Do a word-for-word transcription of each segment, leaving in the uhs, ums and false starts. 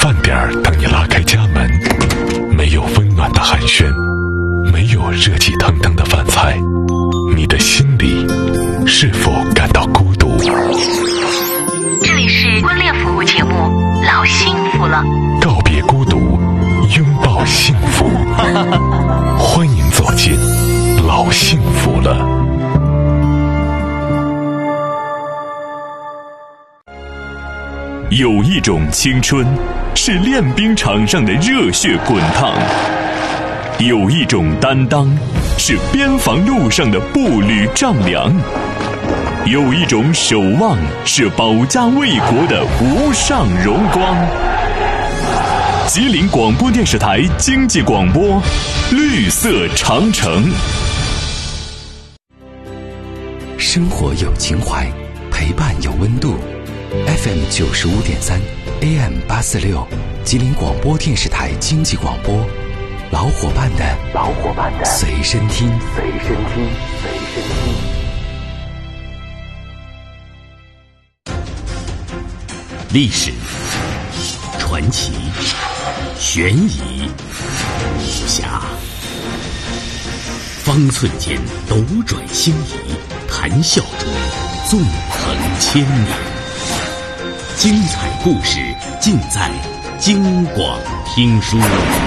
饭点儿等你拉开家门，没有温暖的寒暄，没有热气腾腾的饭菜，你的心里是否感到孤独？ 这里是婚恋服务节目《老幸福了》， 告别孤独，拥抱幸福。欢迎走进老幸福了。 有一种青春是练兵场上的热血滚烫，有一种担当是边防路上的步履丈量，有一种守望是保家卫国的无上荣光。吉林广播电视台经济广播，绿色长城。 生活有情怀，陪伴有温度。F M 九十五点三 A M 八四六，吉林广播电视台经济广播，老伙伴的老伙伴的随身听，随身听，随身听。 历史、传奇、悬疑、武侠，方寸间斗转星移，谈笑中纵横千年。精彩故事尽在京广听书。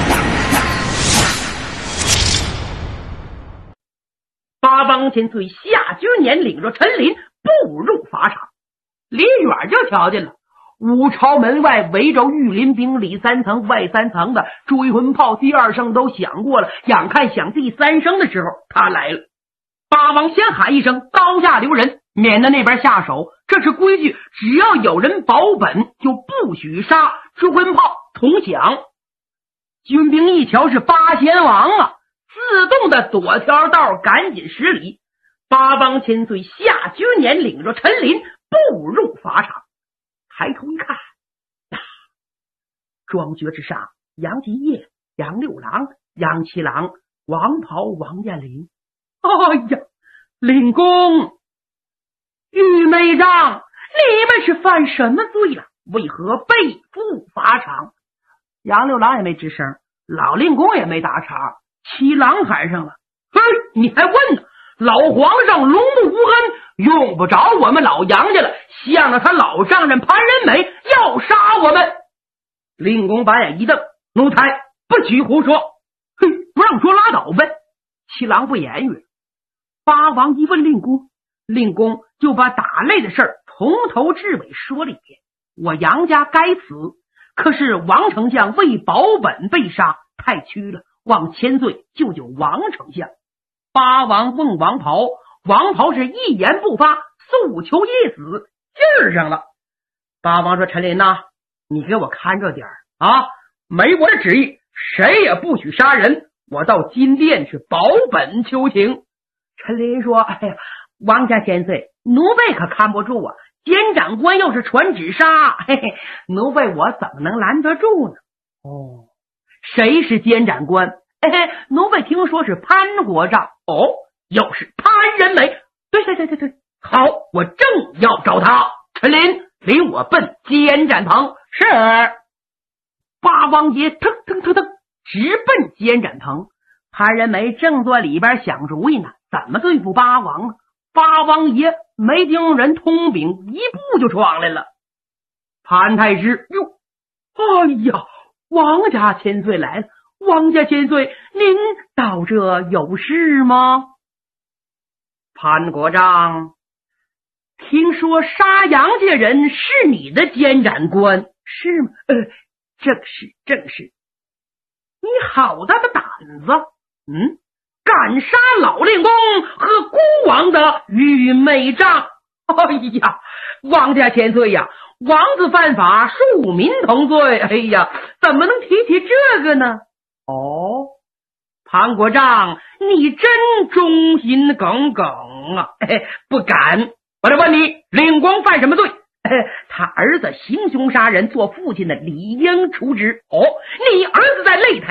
八方千岁夏军年领着陈琳步入法场，离远就瞧见了五朝门外围着御林兵，里三层外三层的追魂炮第二声都响过了，眼看响第三声的时候他来了。八王先喊一声刀下留人，免得那边下手，这是规矩，只要有人保本就不许杀，追魂炮同响。军兵一瞧是八仙王啊，自动的躲条道赶紧施礼。八方千岁夏军年领着陈琳步入法场，抬头一看呀，庄爵之上杨继业、杨六郎、杨七郎、王袍王彦霖。哎呀，领公玉梅丈，你们是犯什么罪了？为何背负法场？杨六郎也没吱声，老令公也没打岔，七郎喊上了：嘿，你还问呢？老皇上龙目无恩，用不着我们老杨家了，向着他老丈人潘仁美要杀我们。令公把眼一瞪：奴才不许胡说！嘿，不让说拉倒呗。七郎不言语。八王一问令公，令公就把打擂的事儿从头至尾说了一遍。我杨家该死，可是王丞相为保本被杀，太屈了，望千岁救救王丞相。八王问王袍，王袍是一言不发，诉求一死，劲儿上了。八王说：陈琳呐，你给我看着点啊，没我的旨意，谁也不许杀人，我到金殿去保本求情。陈琳说：哎呀，王家千岁，奴婢可看不住啊，监长官要是传旨杀，嘿嘿，奴婢我怎么能拦得住呢？哦，谁是监长官？嘿嘿，奴婢听说是潘国丈。哦，又是潘仁美。对对对对对，好，我正要找他。陈琳，领我奔监斩棚。是。八王爷腾腾腾腾直奔监斩棚。潘仁美正坐里边想主意呢，怎么对付八王呢？八王爷没听人通禀，一步就闯来了。潘太师，哟，哎呀，王家千岁来了！王家千岁，您到这有事吗？潘国丈，听说杀杨家人是你的监斩官，是吗？呃，正是正是。你好大的胆子！嗯，敢杀老令公和孤王的玉梅丈！哎呀，王家千岁呀，王子犯法，庶民同罪。哎呀，怎么能提起这个呢？哦，潘国丈，你真忠心耿耿啊！哎，不敢。我来问你，令公犯什么罪？哎，他儿子行凶杀人，做父亲的理应处置。哦，你儿子在擂台